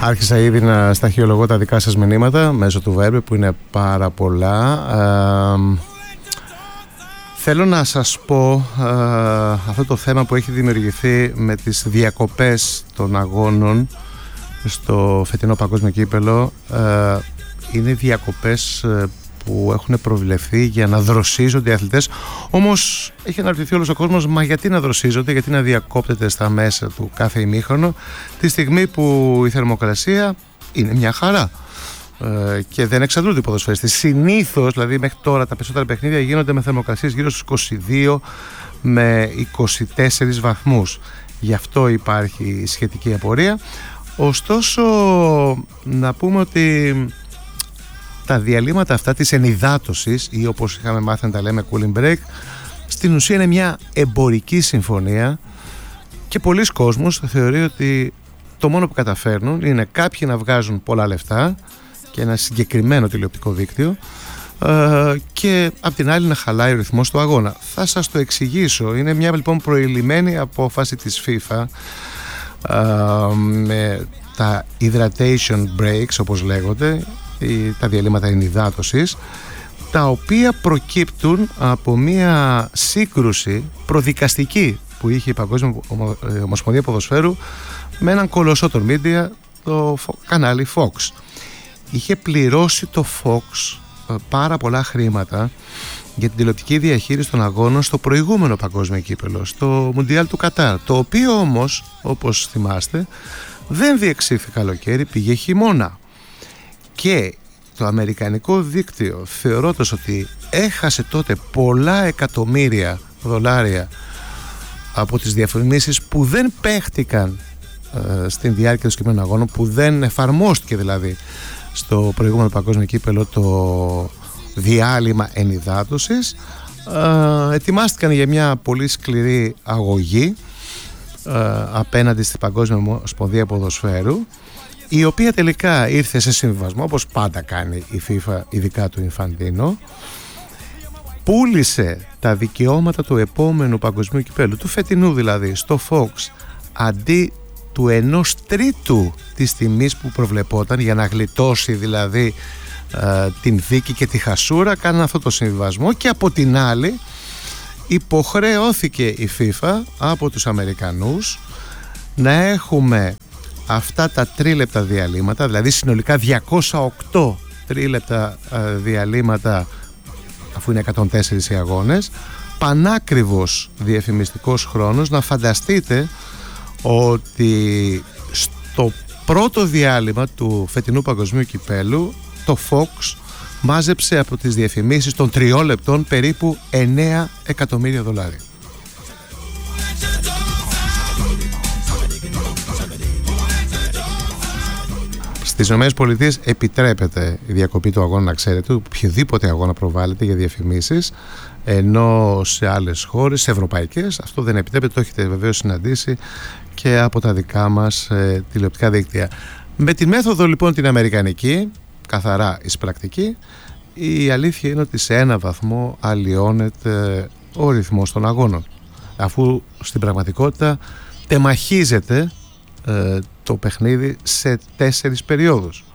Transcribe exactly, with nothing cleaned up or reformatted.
Άρχισα ήδη να σταχυολογώ τα δικά σας μηνύματα μέσω του Viber που είναι πάρα πολλά. Ε, θέλω να σας πω ε, αυτό το θέμα που έχει δημιουργηθεί με τις διακοπές των αγώνων στο φετινό παγκόσμιο κύπελλο. Ε, είναι διακοπές ε, που έχουν προβλεφθεί για να δροσίζονται οι αθλητές. Όμως έχει αναρωτηθεί όλος ο κόσμος, μα γιατί να δροσίζονται, γιατί να διακόπτεται στα μέσα του κάθε ημίχρονο τη στιγμή που η θερμοκρασία είναι μια χαρά ε, και δεν εξαντλούνται οι ποδοσφαιριστές. Συνήθως, δηλαδή μέχρι τώρα τα περισσότερα παιχνίδια γίνονται με θερμοκρασίες γύρω στους είκοσι δύο με είκοσι τέσσερις βαθμούς. Γι' αυτό υπάρχει σχετική απορία. Ωστόσο να πούμε ότι τα διαλύματα αυτά της ενυδάτωσης, ή όπως είχαμε μάθει να τα λέμε cooling break, στην ουσία είναι μια εμπορική συμφωνία και πολλοί κόσμος θεωρεί ότι το μόνο που καταφέρνουν είναι κάποιοι να βγάζουν πολλά λεφτά και ένα συγκεκριμένο τηλεοπτικό δίκτυο ε, και απ' την άλλη να χαλάει ο ρυθμός του αγώνα. Θα σας το εξηγήσω. Είναι μια λοιπόν προηλημένη απόφαση της FIFA ε, με τα hydration breaks όπως λέγονται, τα διαλύματα ενυδάτωσης, τα οποία προκύπτουν από μια σύγκρουση προδικαστική που είχε η Παγκόσμια Ομοσπονδία Ποδοσφαίρου με έναν κολοσσό των media, το κανάλι Fox. Είχε πληρώσει το Fox πάρα πολλά χρήματα για την τηλεοπτική διαχείριση των αγώνων στο προηγούμενο παγκόσμιο κύπελλο, στο Μουντιάλ του Κατάρ, το οποίο όμως, όπως θυμάστε, δεν διεξήχθη καλοκαίρι, πήγε χειμώνα. Και το αμερικανικό δίκτυο, θεωρώντας ότι έχασε τότε πολλά εκατομμύρια δολάρια από τις διαφημίσεις που δεν παίχτηκαν ε, στην διάρκεια των συγκεκριμένων αγώνων, που δεν εφαρμόστηκε δηλαδή στο προηγούμενο παγκόσμιο κύπελλο το διάλειμμα ενυδάτωσης, ε, ετοιμάστηκαν για μια πολύ σκληρή αγωγή ε, απέναντι στην Παγκόσμια Ομοσπονδία Ποδοσφαίρου, η οποία τελικά ήρθε σε συμβιβασμό, όπως πάντα κάνει η FIFA, ειδικά του Ινφαντίνο. Πούλησε τα δικαιώματα του επόμενου παγκοσμίου κυπέλλου, του φετινού δηλαδή, στο Fox, αντί του ενός τρίτου της τιμής που προβλεπόταν, για να γλιτώσει δηλαδή ε, την δίκη και τη χασούρα. Κάναν αυτό το συμβιβασμό και από την άλλη υποχρεώθηκε η FIFA από τους Αμερικανούς να έχουμε αυτά τα τρίλεπτα διαλύματα, δηλαδή συνολικά διακόσια οκτώ τρίλεπτα ε, διαλύματα, αφού είναι εκατόν τέσσερις οι αγώνες, πανάκριβος διαφημιστικός χρόνος. Να φανταστείτε ότι στο πρώτο διάλειμμα του φετινού παγκοσμίου κυπέλλου το Fox μάζεψε από τις διαφημίσεις των τριών λεπτών περίπου εννέα εκατομμύρια δολάρια. Στις ΗΠΑ επιτρέπεται η διακοπή του αγώνα, να ξέρετε, οποιοδήποτε αγώνα προβάλλεται για διαφημίσεις, ενώ σε άλλες χώρες, σε ευρωπαϊκές, αυτό δεν επιτρέπεται. Το έχετε βεβαίως συναντήσει και από τα δικά μας ε, τηλεοπτικά δίκτυα. Με τη μέθοδο λοιπόν την αμερικανική, καθαρά εισπρακτική, η αλήθεια είναι ότι σε ένα βαθμό αλλοιώνεται ο ρυθμός των αγώνων, αφού στην πραγματικότητα τεμαχίζεται ε, το παιχνίδι σε τέσσερις περιόδους.